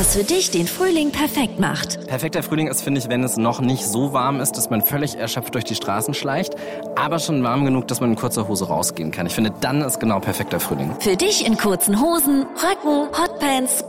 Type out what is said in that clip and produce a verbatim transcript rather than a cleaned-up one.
was für dich den Frühling perfekt macht. Perfekter Frühling ist, finde ich, wenn es noch nicht so warm ist, dass man völlig erschöpft durch die Straßen schleicht, aber schon warm genug, dass man in kurzer Hose rausgehen kann. Ich finde, dann ist genau perfekter Frühling. Für dich in kurzen Hosen, Röcken, Hotpants